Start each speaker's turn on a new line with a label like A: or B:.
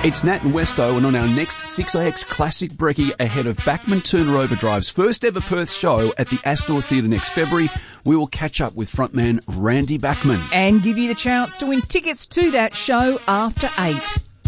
A: It's Nat and Westo, and on our next 6AX Classic Brekkie ahead of Bachman Turner Overdrive's first ever Perth show at the Astor Theatre next February, we will catch up with frontman Randy Bachman.
B: And give you the chance to win tickets to that show after 8.